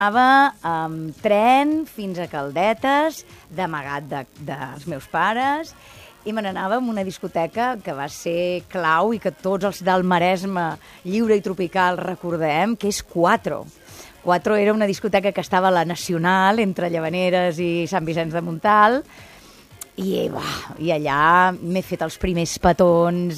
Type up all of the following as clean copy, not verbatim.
Anava amb tren fins a Caldetes, d'amagat dels meus pares, i me n'anava a una discoteca que va ser clau i que tots els del Maresme lliure i tropical recordem, que és Quatro. Quatro era una discoteca que estava a la Nacional, entre Llavaneres i Sant Vicenç de Montalt, i allà m'he fet els primers petons,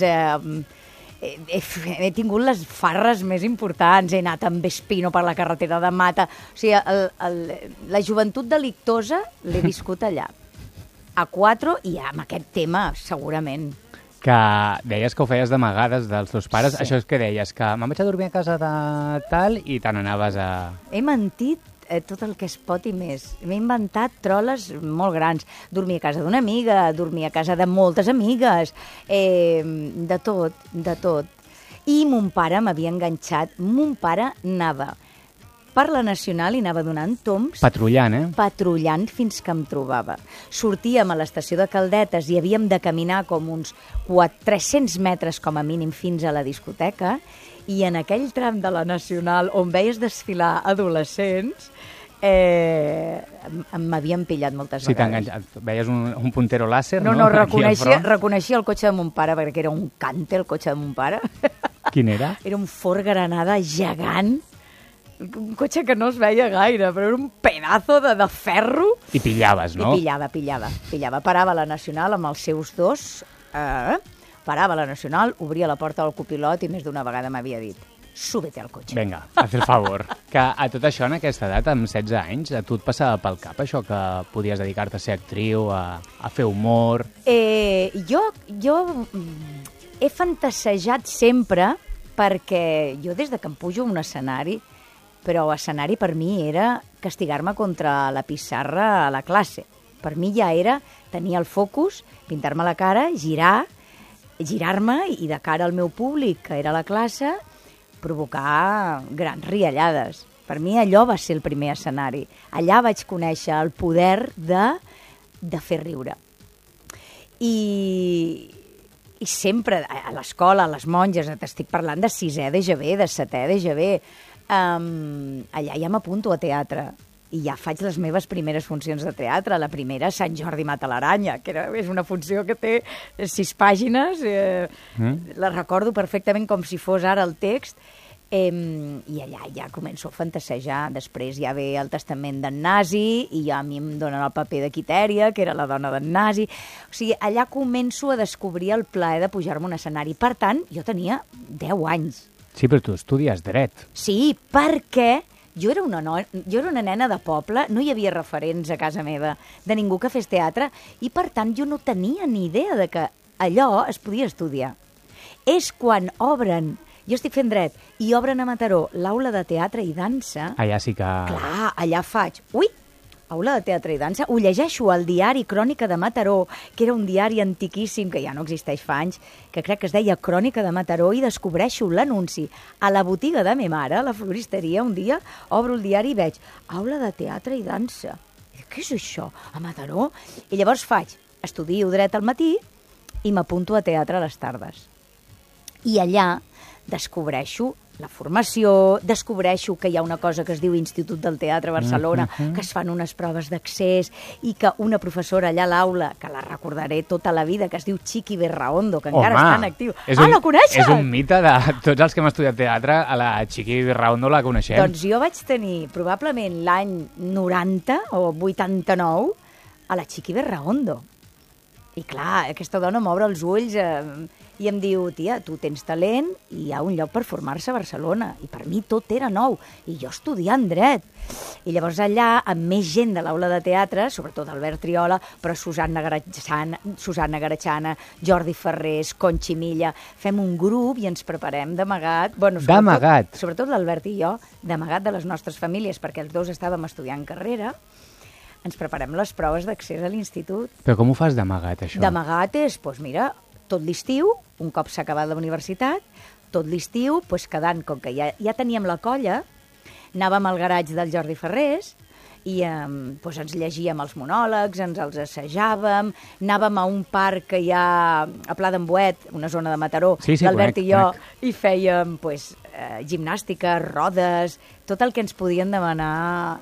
he tingut les farres més importants, he anat amb Vespino per la carretera de Mata, o sigui, la joventut delictosa l'he viscut allà, a Quatro, i amb aquest tema, segurament. Que deies que ho feies d'amagades dels teus pares, sí. Això és que deies, que me'n vaig a dormir a casa de tal i te n'anaves a... He mentit tot el que es pot i més. M'he inventat troles molt grans. Dormir a casa d'una amiga, dormir a casa de moltes amigues, de tot, de tot. I mon pare m'havia enganxat. Mon pare anava per la Nacional i anava donant tombs. Patrullant, Patrullant fins que em trobava. Sortíem a l'estació de Caldetes i havíem de caminar com uns 300 metres com a mínim fins a la discoteca, i en aquell tram de la Nacional on veies desfilar adolescents m'havien pillat moltes vegades. Sí, t'enganxat. Veies un puntero làser, no? No, reconeixia el cotxe de mon pare, perquè era un cante, el cotxe de mon pare. Quin era? Era un Ford Granada gegant, un cotxe que no es veia gaire, però era un pedazo de ferro. I pillaves, no? I pillava. Parava a la Nacional amb els seus dos... Parava a la Nacional, obria la porta del copilot i més d'una vegada m'havia dit: súbete al cotxe. Vinga, haz el favor. Que a tot això, en aquesta edat, amb 16 anys, a tu et passava pel cap això que podies dedicar-te a ser actriu, a fer humor? Jo he fantasejat sempre, perquè jo des de que em pujo a un escenari, però escenari per mi era castigar-me contra la pissarra a la classe. Per mi ja era tenir el focus, pintar-me la cara, girar-me i de cara al meu públic, que era la classe, provocar grans riallades. Per mi allò va ser el primer escenari. Allà vaig conèixer el poder de fer riure. I sempre a l'escola, a les monges, t'estic parlant de 6è d'EGB, de 7è d'EGB, allà ja m'apunto a teatre. I ja faig les meves primeres funcions de teatre. La primera, Sant Jordi mata l'aranya, que és una funció que té 6 pàgines. La recordo perfectament com si fos ara el text. I allà ja començo a fantasejar. Després ja ve el testament d'en Nasi i ja a mi em donen el paper de Quitèria, que era la dona d'en Nasi. O sigui, allà començo a descobrir el plaer de pujar-me a un escenari. Per tant, jo tenia 10 anys. Sí, però tu estudies dret. Sí, perquè... Jo era una nena de poble, no hi havia referents a casa meva de ningú que fes teatre i, per tant, jo no tenia ni idea de que allò es podia estudiar. És quan obren, jo estic fent dret, i obren a Mataró l'aula de teatre i dansa... Allà sí que... Clar, allà faig... Ui! Aula de teatre i dansa, ho llegeixo al diari Crònica de Mataró, que era un diari antiquíssim, que ja no existeix fa anys, que crec que es deia Crònica de Mataró, i descobreixo l'anunci a la botiga de ma mare, a la floristeria. Un dia obro el diari i veig Aula de teatre i dansa. I dic, què és això, a Mataró? I llavors estudio dret al matí i m'apunto a teatre a les tardes. I allà descobreixo la formació, descobreixo que hi ha una cosa que es diu Institut del Teatre a Barcelona, que es fan unes proves d'accés i que una professora allà a l'aula, que la recordaré tota la vida, que es diu Chiqui Berraondo, que encara està en actiu. La coneixes? És un mite de tots els que hem estudiat teatre, a la Chiqui Berraondo la coneixem. Doncs jo vaig tenir probablement l'any 90 o 89 a la Chiqui Berraondo. I clar, aquesta dona m'obre els ulls i em diu, tia, tu tens talent i hi ha un lloc per formar-se a Barcelona. I per mi tot era nou, i jo estudiant dret. I llavors allà, amb més gent de l'aula de teatre, sobretot Albert Triola, però Susana Garatxana, Jordi Ferrés, Conchi Milla, fem un grup i ens preparem d'amagat. D'amagat? Sobretot l'Albert i jo, d'amagat de les nostres famílies, perquè els dos estàvem estudiant carrera. Ens preparem les proves d'accés a l'institut. Però com ho fas d'amagat, això? D'amagat és, doncs mira, tot l'estiu, un cop s'ha acabat la universitat, tot l'estiu, doncs quedant, com que ja teníem la colla, anàvem al garatge del Jordi Ferrés i doncs ens llegíem els monòlegs, ens els assajàvem, anàvem a un parc que hi ha a Pla d'en Boet, una zona de Mataró, l'Albert i jo, i fèiem gimnàstica, rodes, tot el que ens podien demanar